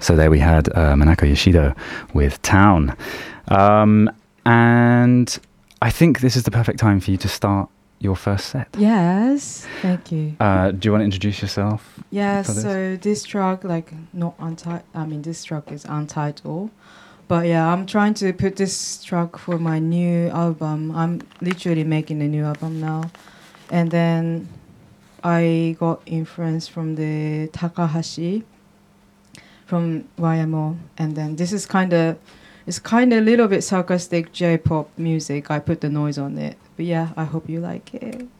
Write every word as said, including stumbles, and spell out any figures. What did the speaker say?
So there we had uh, Manako Yoshido with Town. Um, and I think this is the perfect time for you to start your first set. Yes, thank you. Uh, do you want to introduce yourself? Yeah, for this? so this track, like, not untitled, I mean, this track is untitled. But yeah, I'm trying to put this track for my new album. I'm literally making a new album now. And then I got influence from the Takahashi from Y M O. And then this is kind of, it's kind of a little bit sarcastic J-pop music. I put the noise on it. But yeah, I hope you like it.